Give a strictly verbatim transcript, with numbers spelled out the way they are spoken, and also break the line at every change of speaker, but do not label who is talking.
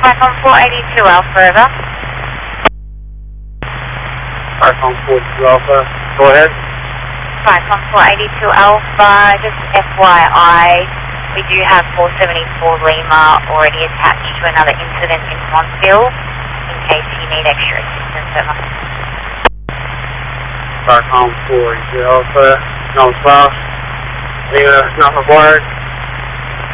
Platform four eighty-two Alpha, over.
Platform four eighty-two Alpha, go ahead.
Platform four eighty-two Alpha, just F Y I, we do have four seventy-four Lima already attached to another incident in Montville, in case you need extra assistance, over.
Platform four eighty-two Alpha, no south, Lima, not required.